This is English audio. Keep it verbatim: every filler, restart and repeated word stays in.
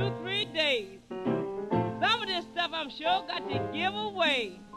Two, three days. Some of this stuff I'm sure got to give away.